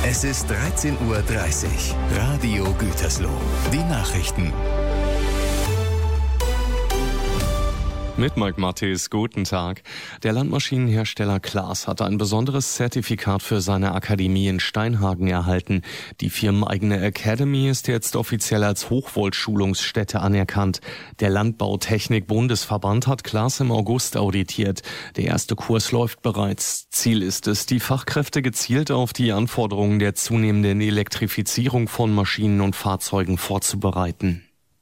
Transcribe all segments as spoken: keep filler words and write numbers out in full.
Es ist dreizehn Uhr dreißig. Radio Gütersloh. Die Nachrichten. Mit Mike Mattes, guten Tag. Der Landmaschinenhersteller Claas hat ein besonderes Zertifikat für seine Akademie in Steinhagen erhalten. Die firmeneigene Academy ist jetzt offiziell als Hochvolt-Schulungsstätte anerkannt. Der Landbautechnik-Bundesverband hat Claas im August auditiert. Der erste Kurs läuft bereits. Ziel ist es, die Fachkräfte gezielt auf die Anforderungen der zunehmenden Elektrifizierung von Maschinen und Fahrzeugen vorzubereiten.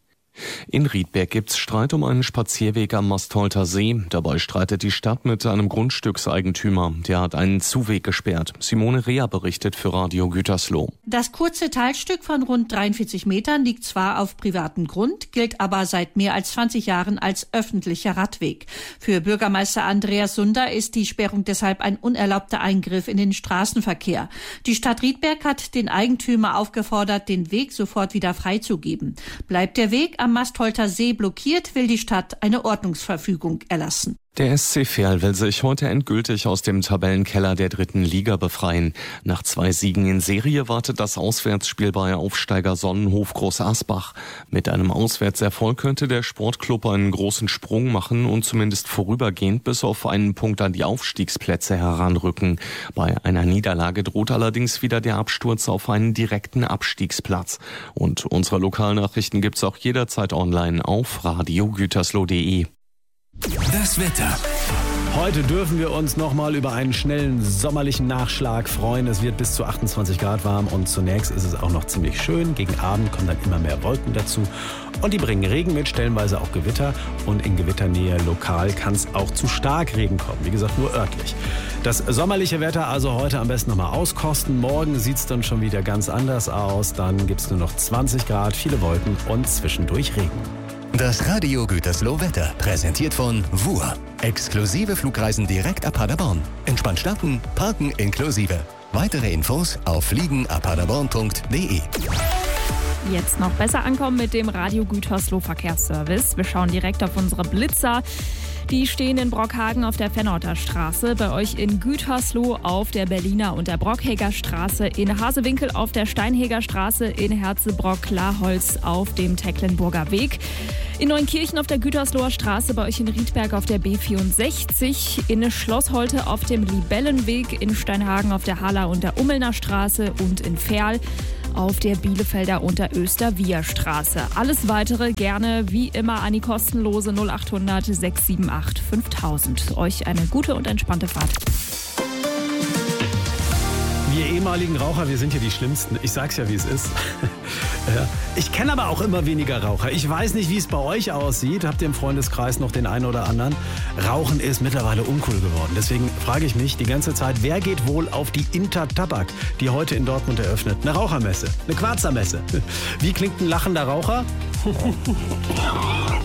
In Riedberg gibt's Streit um einen Spazierweg am Mastholter See. Dabei streitet die Stadt mit einem Grundstückseigentümer. Der hat einen Zuweg gesperrt. Simone Rea berichtet für Radio Gütersloh. Das kurze Teilstück von rund dreiundvierzig Metern liegt zwar auf privatem Grund, gilt aber seit mehr als zwanzig Jahren als öffentlicher Radweg. Für Bürgermeister Andreas Sunder ist die Sperrung deshalb ein unerlaubter Eingriff in den Straßenverkehr. Die Stadt Riedberg hat den Eigentümer aufgefordert, den Weg sofort wieder freizugeben. Bleibt der Weg am Mastholter See blockiert, will die Stadt eine Ordnungsverfügung erlassen. Der S C Verl will sich heute endgültig aus dem Tabellenkeller der dritten Liga befreien. Nach zwei Siegen in Serie wartet das Auswärtsspiel bei Aufsteiger Sonnenhof Groß Asbach. Mit einem Auswärtserfolg könnte der Sportclub einen großen Sprung machen und zumindest vorübergehend bis auf einen Punkt an die Aufstiegsplätze heranrücken. Bei einer Niederlage droht allerdings wieder der Absturz auf einen direkten Abstiegsplatz. Und unsere Lokalnachrichten gibt's auch jederzeit online auf radio gütersloh punkt de. Das Wetter. Heute dürfen wir uns nochmal über einen schnellen sommerlichen Nachschlag freuen. Es wird bis zu achtundzwanzig Grad warm und zunächst ist es auch noch ziemlich schön. Gegen Abend kommen dann immer mehr Wolken dazu und die bringen Regen mit, stellenweise auch Gewitter. Und in Gewitternähe lokal kann es auch zu Starkregen kommen, wie gesagt nur örtlich. Das sommerliche Wetter also heute am besten nochmal auskosten. Morgen sieht es dann schon wieder ganz anders aus. Dann gibt es nur noch zwanzig Grad, viele Wolken und zwischendurch Regen. Das Radio Gütersloh Wetter, präsentiert von W U R. Exklusive Flugreisen direkt ab Paderborn. Entspannt starten, parken inklusive. Weitere Infos auf fliegen ab paderborn punkt de. Jetzt noch besser ankommen mit dem Radio Gütersloh Verkehrsservice. Wir schauen direkt auf unsere Blitzer. Die stehen in Brockhagen auf der Vennorter Straße, bei euch in Gütersloh auf der Berliner und der Brockhäger Straße, in Hasewinkel auf der Steinhäger Straße, in Herzebrock-Klarholz auf dem Tecklenburger Weg, in Neunkirchen auf der Gütersloher Straße, bei euch in Riedberg auf der B vierundsechzig, in Schlossholte auf dem Libellenweg, in Steinhagen auf der Haller und der Ummelner Straße und in Verl auf der Bielefelder und der Österwieher-Straße. Alles Weitere gerne wie immer an die kostenlose null acht hundert sechs sieben acht fünftausend. Euch eine gute und entspannte Fahrt. Wir ehemaligen Raucher, wir sind ja die Schlimmsten. Ich sag's ja, wie es ist. Ja. Ich kenne aber auch immer weniger Raucher. Ich weiß nicht, wie es bei euch aussieht. Habt ihr im Freundeskreis noch den einen oder anderen? Rauchen ist mittlerweile uncool geworden. Deswegen frage ich mich die ganze Zeit, wer geht wohl auf die Intertabak, die heute in Dortmund eröffnet? Eine Rauchermesse, eine Quarzermesse. Wie klingt ein lachender Raucher?